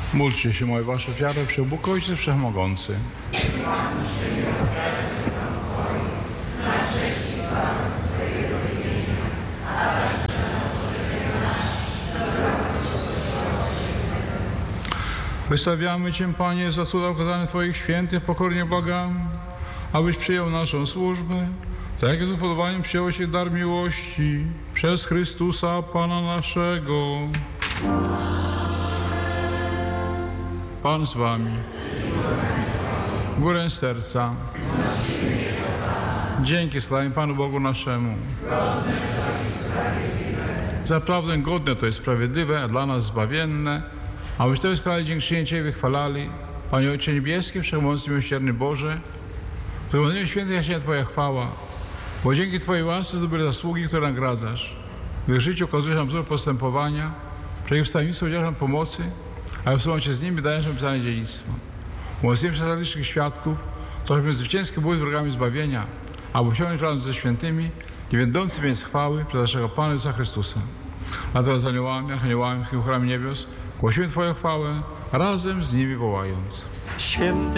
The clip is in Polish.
Módlcie się, moje wasze ofiary, przy Bóg Ojciec Wszechmogący. Wystawiamy Cię, Panie, za cuda okazane Twoich świętych, pokornie błagam, abyś przyjął naszą służbę, tak jak z upodobaniem przyjąłeś ich dar miłości przez Chrystusa, Pana naszego. Pan z Wami. Górę serca. Dzięki składamy Panu Bogu naszemu. Zaprawdę godne to jest sprawiedliwe, a dla nas zbawienne, abyś to składali dziękczynienie Ciebie wychwalali. Panie Ojcze Niebieski, Wszechmocny, Miłosierny Boże, w pełnym świętych jaśnie Twoja chwała, bo dzięki Twojej łasce zdobyli zasługi, które nagradzasz. W ich życiu okazujesz nam wzór postępowania, że ich wstawiennictwo udzielasz nam pomocy, a w sumie z nimi dajesz nam pisane dziedzictwo. Umocnimy przez licznych świadków, to żebyśmy zwycięsko byli wrogami zbawienia, aby osiągnąć razem ze świętymi, nie będący więc chwały przez naszego Pana Jezusa Chrystusa. Dlatego z aniołami, archaniołami, w chórami niebios głosimy Twoją chwałę, razem z nimi wołając. Święty